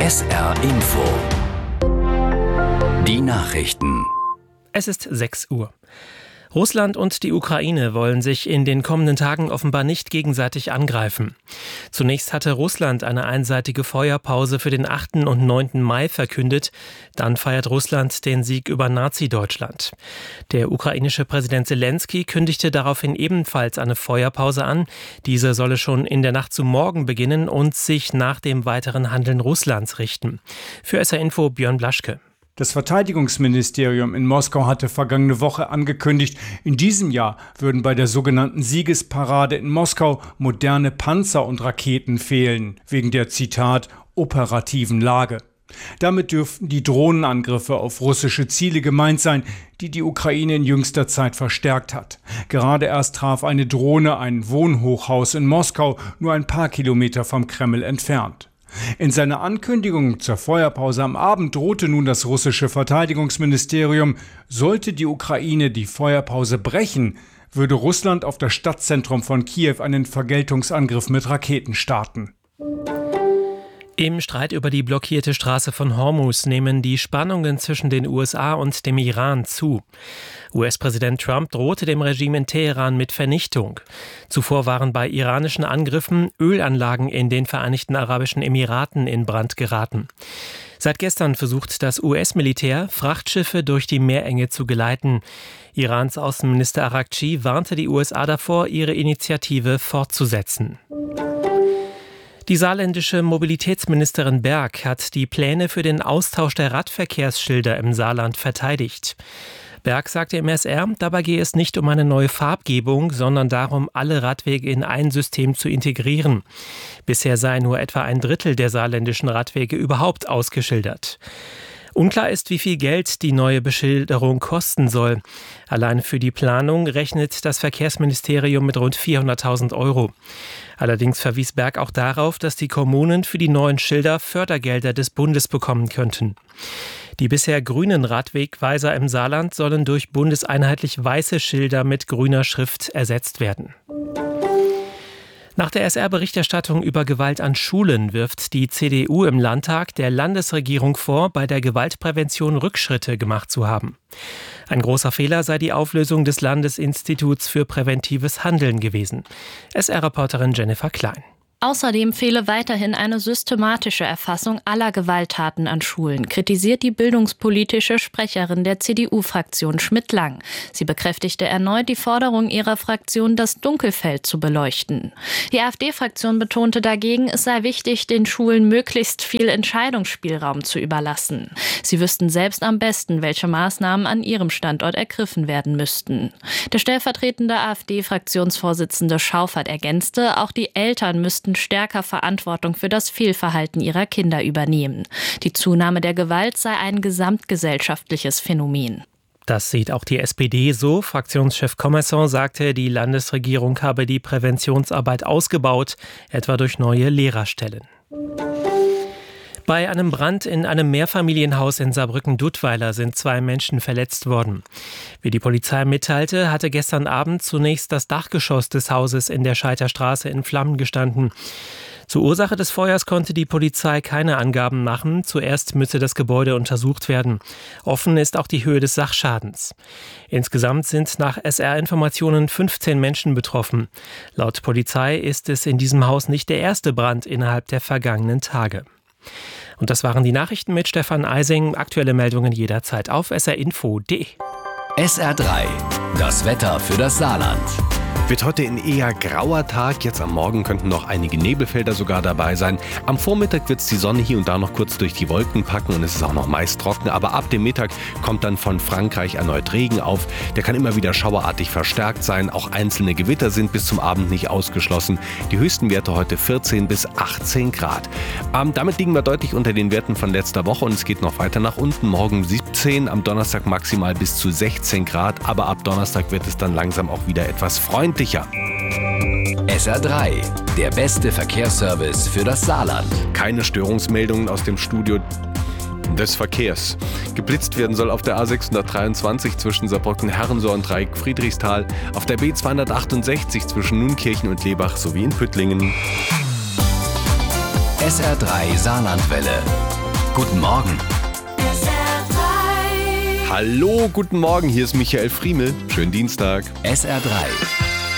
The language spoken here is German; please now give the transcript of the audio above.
SR Info. Die Nachrichten. Es ist 6 Uhr. Russland und die Ukraine wollen sich in den kommenden Tagen offenbar nicht gegenseitig angreifen. Zunächst hatte Russland eine einseitige Feuerpause für den 8. und 9. Mai verkündet. Dann feiert Russland den Sieg über Nazi-Deutschland. Der ukrainische Präsident Zelensky kündigte daraufhin ebenfalls eine Feuerpause an. Diese solle schon in der Nacht zu morgen beginnen und sich nach dem weiteren Handeln Russlands richten. Für SR Info Björn Blaschke. Das Verteidigungsministerium in Moskau hatte vergangene Woche angekündigt, in diesem Jahr würden bei der sogenannten Siegesparade in Moskau moderne Panzer und Raketen fehlen, wegen der, Zitat, operativen Lage. Damit dürften die Drohnenangriffe auf russische Ziele gemeint sein, die die Ukraine in jüngster Zeit verstärkt hat. Gerade erst traf eine Drohne ein Wohnhochhaus in Moskau, nur ein paar Kilometer vom Kreml entfernt. In seiner Ankündigung zur Feuerpause am Abend drohte nun das russische Verteidigungsministerium, sollte die Ukraine die Feuerpause brechen, würde Russland auf das Stadtzentrum von Kiew einen Vergeltungsangriff mit Raketen starten. Im Streit über die blockierte Straße von Hormuz nehmen die Spannungen zwischen den USA und dem Iran zu. US-Präsident Trump drohte dem Regime in Teheran mit Vernichtung. Zuvor waren bei iranischen Angriffen Ölanlagen in den Vereinigten Arabischen Emiraten in Brand geraten. Seit gestern versucht das US-Militär, Frachtschiffe durch die Meerenge zu geleiten. Irans Außenminister Araghchi warnte die USA davor, ihre Initiative fortzusetzen. Die saarländische Mobilitätsministerin Berg hat die Pläne für den Austausch der Radverkehrsschilder im Saarland verteidigt. Berg sagte im SR, dabei gehe es nicht um eine neue Farbgebung, sondern darum, alle Radwege in ein System zu integrieren. Bisher sei nur etwa ein Drittel der saarländischen Radwege überhaupt ausgeschildert. Unklar ist, wie viel Geld die neue Beschilderung kosten soll. Allein für die Planung rechnet das Verkehrsministerium mit rund 400.000 €. Allerdings verwies Berg auch darauf, dass die Kommunen für die neuen Schilder Fördergelder des Bundes bekommen könnten. Die bisher grünen Radwegweiser im Saarland sollen durch bundeseinheitlich weiße Schilder mit grüner Schrift ersetzt werden. Nach der SR-Berichterstattung über Gewalt an Schulen wirft die CDU im Landtag der Landesregierung vor, bei der Gewaltprävention Rückschritte gemacht zu haben. Ein großer Fehler sei die Auflösung des Landesinstituts für präventives Handeln gewesen. SR-Reporterin Jennifer Klein. Außerdem fehle weiterhin eine systematische Erfassung aller Gewalttaten an Schulen, kritisiert die bildungspolitische Sprecherin der CDU-Fraktion Schmidt-Lang. Sie bekräftigte erneut die Forderung ihrer Fraktion, das Dunkelfeld zu beleuchten. Die AfD-Fraktion betonte dagegen, es sei wichtig, den Schulen möglichst viel Entscheidungsspielraum zu überlassen. Sie wüssten selbst am besten, welche Maßnahmen an ihrem Standort ergriffen werden müssten. Der stellvertretende AfD-Fraktionsvorsitzende Schaufert ergänzte, auch die Eltern müssten stärker Verantwortung für das Fehlverhalten ihrer Kinder übernehmen. Die Zunahme der Gewalt sei ein gesamtgesellschaftliches Phänomen. Das sieht auch die SPD so. Fraktionschef Commerson sagte, die Landesregierung habe die Präventionsarbeit ausgebaut, etwa durch neue Lehrerstellen. Bei einem Brand in einem Mehrfamilienhaus in Saarbrücken-Duttweiler sind 2 Menschen verletzt worden. Wie die Polizei mitteilte, hatte gestern Abend zunächst das Dachgeschoss des Hauses in der Scheiterstraße in Flammen gestanden. Zur Ursache des Feuers konnte die Polizei keine Angaben machen. Zuerst müsse das Gebäude untersucht werden. Offen ist auch die Höhe des Sachschadens. Insgesamt sind nach SR-Informationen 15 Menschen betroffen. Laut Polizei ist es in diesem Haus nicht der erste Brand innerhalb der vergangenen Tage. Und das waren die Nachrichten mit Stefan Eising. Aktuelle Meldungen jederzeit auf srinfo.de. SR3, das Wetter für das Saarland. Wird heute ein eher grauer Tag. Jetzt am Morgen könnten noch einige Nebelfelder sogar dabei sein. Am Vormittag wird es die Sonne hier und da noch kurz durch die Wolken packen und es ist auch noch meist trocken. Aber ab dem Mittag kommt dann von Frankreich erneut Regen auf. Der kann immer wieder schauerartig verstärkt sein. Auch einzelne Gewitter sind bis zum Abend nicht ausgeschlossen. Die höchsten Werte heute 14 bis 18 Grad. Damit liegen wir deutlich unter den Werten von letzter Woche und es geht noch weiter nach unten. Morgen 17, am Donnerstag maximal bis zu 16 Grad. Aber ab Donnerstag wird es dann langsam auch wieder etwas freundlicher. SR3, der beste Verkehrsservice für das Saarland. Keine Störungsmeldungen aus dem Studio des Verkehrs. Geblitzt werden soll auf der A623 zwischen Saarbrücken-Herrensohr und Dreieck-Friedrichsthal, auf der B268 zwischen Nunkirchen und Lebach sowie in Püttlingen. SR3 Saarlandwelle. Guten Morgen. Hallo, guten Morgen, hier ist Michael Friemel. Schönen Dienstag. SR3.